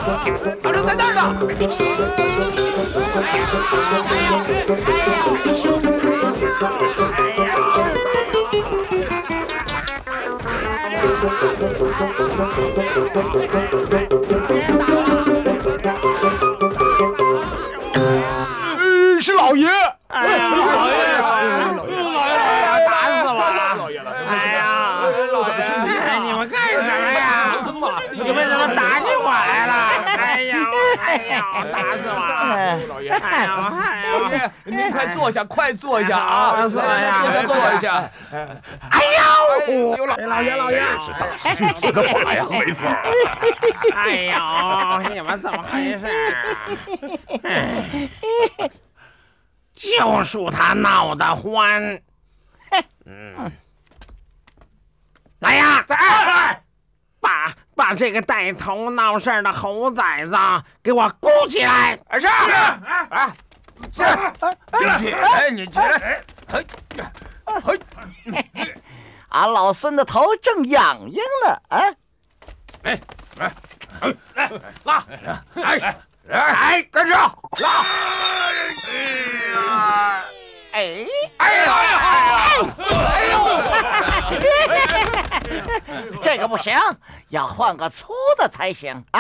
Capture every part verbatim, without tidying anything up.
老师在那儿呢！ 呃，是老爷！ 哎呀，老爷呀！老爷，打死我了！老爷了！哎呀，老爷，你们干什么呀？你们怎么打起我来了？哎呀，哎呀，打死我了！老爷，哎呀，老爷，您快坐下，快坐下啊！坐下，坐下，坐下。哎呦，有老老爷，老爷， 是大师兄赐的法呀，没错。 哎呦，你们怎么回事？就属他闹得欢。嗯，来呀，在在，把把这个带头闹事的猴崽子给我箍起来！是啊，起来，起来，哎，你起来，哎， 哎，俺老孙的头正痒痒呢，啊！ 哎，来，来，拉，哎。哎，跟着拉！ 哎哎呀哎呀哎呦！这个不行，要换个粗的才行啊！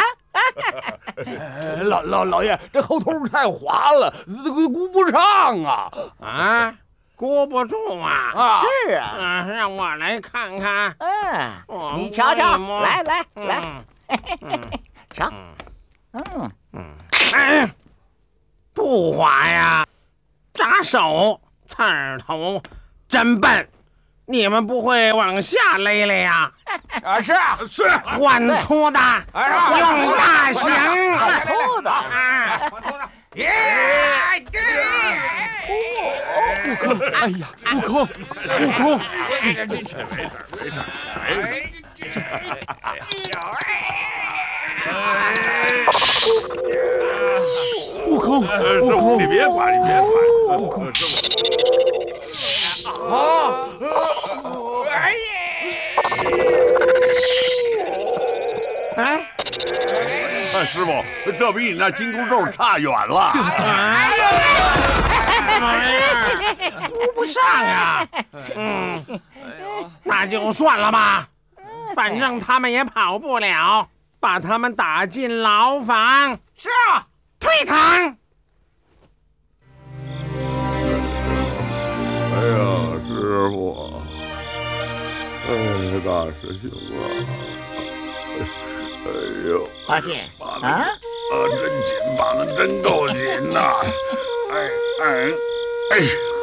老老老爷，这猴头太滑了，箍不上啊！ 啊，箍不住啊！ 啊是啊， 啊，让我来看看。 嗯，你瞧瞧，来来来，瞧，嗯。 嗯，哎，不滑呀，扎手，刺儿头，真笨！你们不会往下勒勒呀？ 啊，是啊，是， 换粗的，用大型， 换粗的， 啊，换粗的，耶！ 悟空，哎呀，悟空，悟空， 没事没事没事，哎， 悟空，悟空， 你别管，你别管， 悟空， 好，哎呀，哎， 哎，师傅，这比你那金箍咒差远了。 这怎么？ 哎呀，玩意儿，箍不上啊。嗯，那就算了吧，反正他们也跑不了。把他们打进牢房。是啊，退堂。 哎呀，师傅，哎，大师兄啊，哎呦， 八戒啊， 啊，真紧，绑得真够紧呐！哎哎哎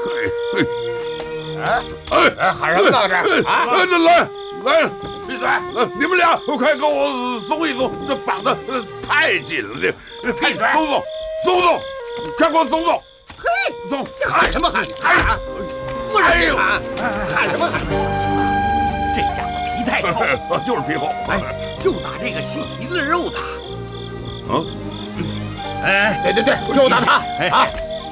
哎哎哎，喊什么呢这？啊， 来来来！闭嘴！你们俩快给我松一松，这绑的太紧了，这太松松松松，快给我松松！嘿，松！ 喊什么喊？喊！ 哎呦， 喊什么喊？ 这家伙皮太厚， 就是皮厚。 哎，就打这个细皮嫩肉的。 啊？ 哎， 对对对，就打他！啊！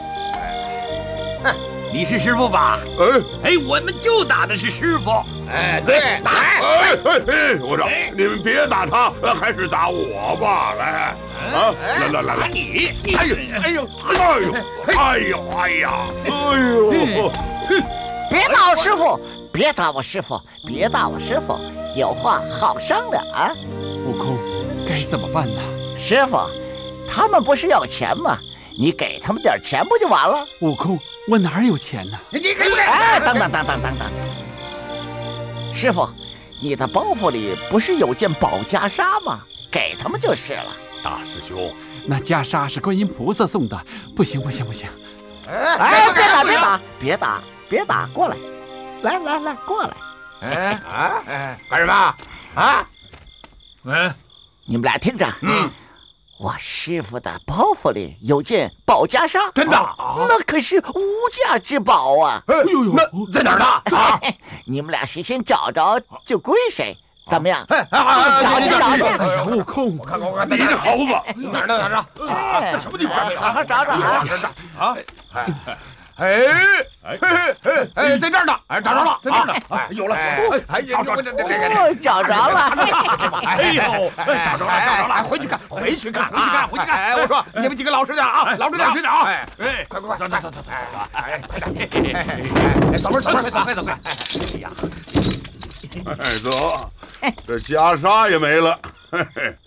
你是师傅吧？ 哎哎，我们就打的是师傅。 哎，对，打！ 哎哎哎！我说你们别打他，还是打我吧！来，啊，来来来来， 你！ 哎呦哎呦哎呦哎呦哎呀哎呦！ 别打我师傅！别打我师傅！别打我师傅！有话好商量啊！ 悟空，该怎么办呢？ 师傅，他们不是要钱吗？你给他们点钱不就完了？ 悟空，我哪有钱呢？ 你给不给？ 哎，等等等等等等，师傅，你的包袱里不是有件宝袈裟吗？给他们就是了。 大师兄， 那袈裟是观音菩萨送的，不行不行不行！ 哎，别打别打别打别打，过来，来来来，过来！ 哎啊哎，干什么啊？ 嗯， 你们俩听着，嗯。我师傅的包袱里有件宝袈裟， 真的？ 那可是无价之宝啊！ 哎呦呦，那在哪儿呢？啊， 你们俩谁先找着就归谁，怎么样？ 哎哎， 找去找去！ 哎呀，悟空， 我看看我看， 你这猴子哪儿呢哪儿呢？啊，这什么地方？ 好好找找啊！ 啊！ 哎哎哎哎，在这儿呢！哎，找着了，在这儿呢！哎，有了！哎哎，找着这这这哦，找着了！ 哎呦，找着了，找着了！回去看，回去看，回去看，回去看！哎，我说你们几个老实点啊，老实点，老实点啊！哎哎，快快快，走走走走，哎，快点！哎，走门走门走快走快！哎呀， 哎，走，这袈裟也没了。嘿嘿。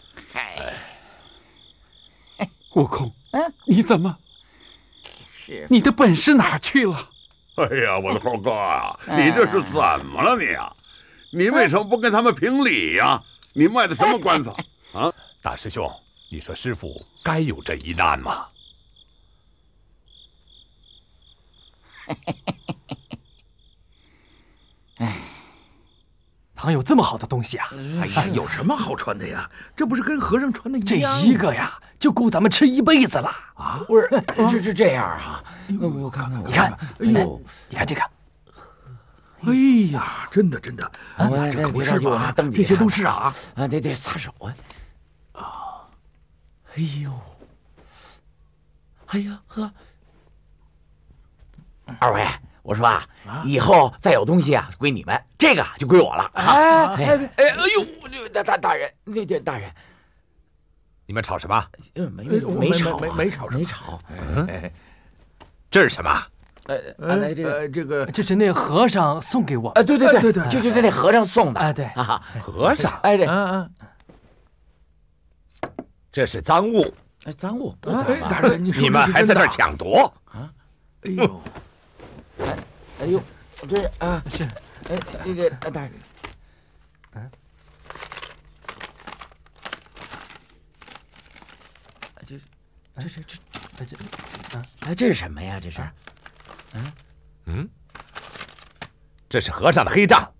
悟空， 嗯， 你怎么？ 是你的本事哪去了？ 哎呀，我的猴哥啊，你这是怎么了你啊？你为什么不跟他们评理呀？你卖的什么关子啊？ 大师兄，你说师傅该有这一难吗？ 哎， 唐有这么好的东西啊！ 哎呀，有什么好穿的呀？这不是跟和尚穿的一这样？ 一个呀，就够咱们吃一辈子了啊！ 不是，这这这样啊？我我看看， 你看， 哎呦， 你看这个。 哎呀，真的真的， 啊，这可不是吧？这些都是啊啊，得得撒手啊！啊，哎呦，哎呀呵，二位，我说啊，以后再有东西啊，归你们，这个就归我了。哎哎哎哎呦，这大大大人，那这大人， 你们吵什么？ 没没吵，没没吵，没吵。 嗯，这是什么？ 呃呃，这个这个， 这是那和尚送给我。 啊，对对对对，就就是那和尚送的。 哎，对啊， 和尚。 哎对， 嗯嗯，这是赃物。 哎，赃物不怎么？ 大人，你你们还在这儿抢夺啊？ 哎呦， 哎哎呦，这啊是，哎那个大人，嗯，这这这这这啊，哎这是什么呀？这是？ 嗯嗯，这是和尚的黑杖，